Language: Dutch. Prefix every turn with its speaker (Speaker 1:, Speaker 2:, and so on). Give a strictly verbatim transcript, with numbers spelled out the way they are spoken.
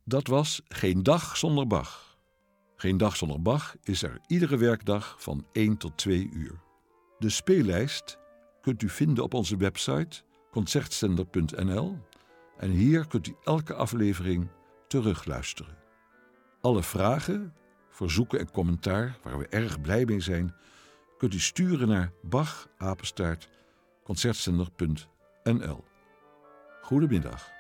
Speaker 1: Dat was Geen Dag Zonder Bach. Geen Dag Zonder Bach is er iedere werkdag van één tot twee uur. De speellijst kunt u vinden op onze website concertzender punt n l en hier kunt u elke aflevering terugluisteren. Alle vragen, verzoeken en commentaar, waar we erg blij mee zijn, kunt u sturen naar bach apenstaart concertzender punt n l. Goedemiddag.